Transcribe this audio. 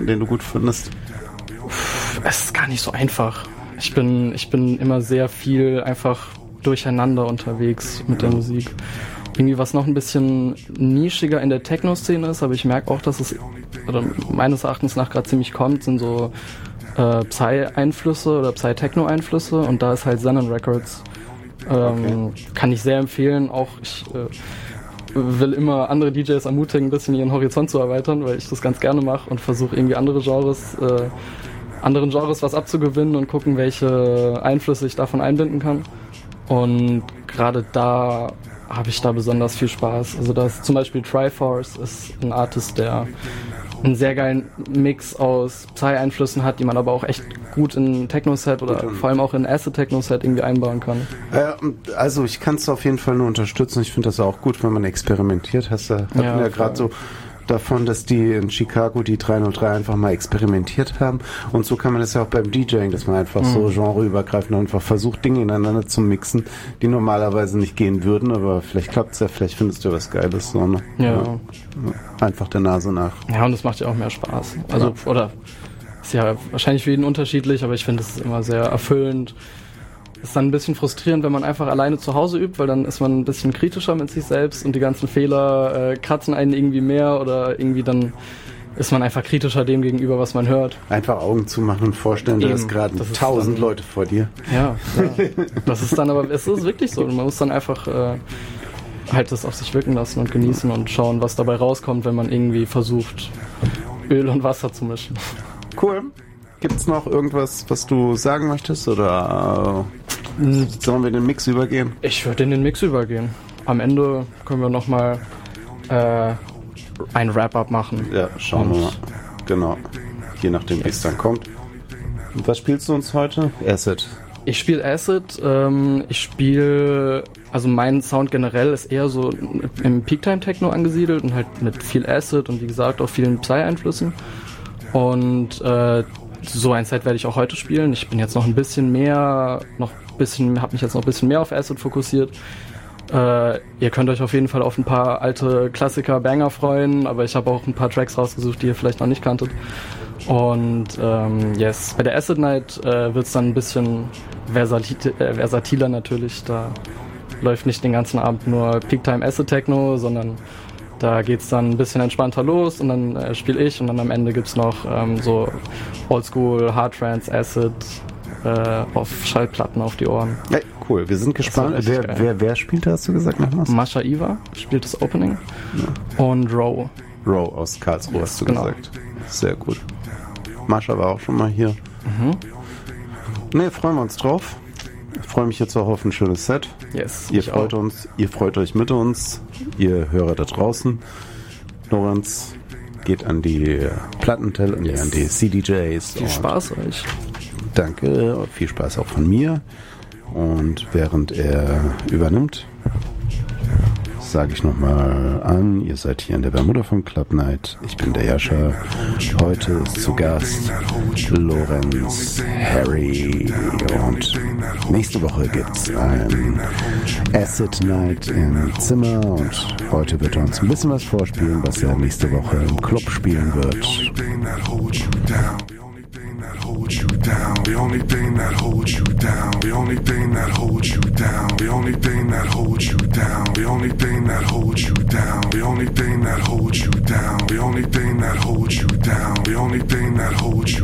den du gut findest? Es ist gar nicht so einfach. Ich bin immer sehr viel einfach durcheinander unterwegs mit der Musik. Irgendwie was noch ein bisschen nischiger in der Techno-Szene ist, aber ich merke auch, dass es oder meines Erachtens nach gerade ziemlich kommt, sind so Psy-Einflüsse oder Psy-Techno-Einflüsse und da ist halt Xenon Records. Kann ich sehr empfehlen. Auch ich will immer andere DJs ermutigen, ein bisschen ihren Horizont zu erweitern, weil ich das ganz gerne mache und versuche irgendwie anderen Genres was abzugewinnen und gucken, welche Einflüsse ich davon einbinden kann. Und gerade da habe ich da besonders viel Spaß. Also da ist zum Beispiel Triforce ist ein Artist, der einen sehr geilen Mix aus Psy-Einflüssen hat, die man aber auch echt gut in Techno-Set oder vor allem auch in Acid-Techno-Set irgendwie einbauen kann. Also ich kann es auf jeden Fall nur unterstützen. Ich finde das auch gut, wenn man experimentiert. Hatten ja gerade so davon, dass die in Chicago die 303 einfach mal experimentiert haben. Und so kann man das ja auch beim DJing, dass man einfach so genreübergreifend einfach versucht, Dinge ineinander zu mixen, die normalerweise nicht gehen würden, aber vielleicht klappt's ja, vielleicht findest du was Geiles. So, ne? Ja. Einfach der Nase nach. Ja, und das macht ja auch mehr Spaß. Also, oder ist ja wahrscheinlich für jeden unterschiedlich, aber ich finde, es ist immer sehr erfüllend. Ist dann ein bisschen frustrierend, wenn man einfach alleine zu Hause übt, weil dann ist man ein bisschen kritischer mit sich selbst und die ganzen Fehler kratzen einen irgendwie mehr oder irgendwie dann ist man einfach kritischer dem gegenüber, was man hört. Einfach Augen zumachen und vorstellen, da ist gerade 1000 Leute vor dir. Ja. Das ist dann aber, es ist wirklich so. Man muss dann einfach halt das auf sich wirken lassen und genießen und schauen, was dabei rauskommt, wenn man irgendwie versucht, Öl und Wasser zu mischen. Cool. Gibt's noch irgendwas, was du sagen möchtest oder sollen wir in den Mix übergehen? Ich würde in den Mix übergehen. Am Ende können wir nochmal ein Wrap-Up machen. Ja, schauen wir mal. Genau. Je nachdem, wie es dann kommt. Und was spielst du uns heute? Acid. Ich spiele Acid. Also mein Sound generell ist eher so im Peak-Time-Techno angesiedelt und halt mit viel Acid und wie gesagt auch vielen Psy-Einflüssen. Und so ein Set werde ich auch heute spielen. Ich bin jetzt noch ein bisschen mehr, habe mich jetzt noch ein bisschen mehr auf Acid fokussiert. Ihr könnt euch auf jeden Fall auf ein paar alte Klassiker-Banger freuen, aber ich habe auch ein paar Tracks rausgesucht, die ihr vielleicht noch nicht kanntet. Und bei der Acid Night wird es dann ein bisschen versatiler natürlich. Da läuft nicht den ganzen Abend nur Peak Time Acid Techno, sondern da geht's dann ein bisschen entspannter los und dann spiele ich und dann am Ende gibt's noch so Oldschool, Hard Trance, Acid auf Schallplatten auf die Ohren. Hey, cool, wir sind gespannt. Wer spielt, hast du gesagt? Mascha Iva spielt das Opening und Row. Row aus Karlsruhe hast du gesagt. Sehr gut. Mascha war auch schon mal hier. Ne, freuen wir uns drauf. Ich freue mich jetzt auch auf ein schönes Set. Yes, ihr freut euch mit uns, ihr Hörer da draußen. Lorenz geht an die Plattenteller, an die CDJs. Viel Spaß euch. Danke, viel Spaß auch von mir. Und während er übernimmt, sage ich nochmal an, ihr seid hier in der Bermuda vom Club Night. Ich bin der Jascha. Heute ist zu Gast Lorenz, Harry und nächste Woche gibt's ein Acid Night im Zimmer und heute wird er uns ein bisschen was vorspielen, was er nächste Woche im Club spielen wird. The only thing that holds you down, the only thing that holds you down, the only thing that holds you down, the only thing that holds you down, the only thing that holds you down, the only thing that holds you down, the only thing that holds you